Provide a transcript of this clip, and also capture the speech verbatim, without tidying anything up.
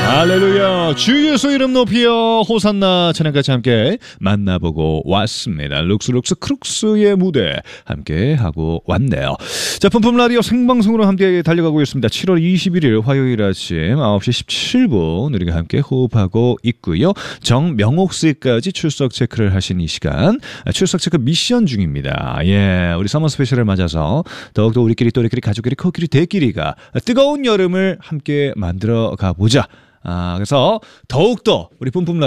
할렐루야. 주 예수 이름 높이여 호산나 찬양까지 함께 만나보고 왔습니다. 룩스룩스 크룩스의 무대 함께 하고 왔네요. 자, 뿜뿜 라디오 생방송으로 함께 달려가고 있습니다. 칠월 이십일일 화요일 아침 아홉 시 십칠 분 우리가 함께 호흡하고 있고요. 정명옥 씨까지 출석 체크를 하신 이 시간 출석 체크 미션 중입니다. 예, 우리 서머 스페셜을 맞아서 더욱더 우리끼리 또래끼리 가족끼리 코끼리 대끼리가 뜨거운 여름을 함께 만들어 가보자. 아, 그래서 더욱더 우리 뿜뿜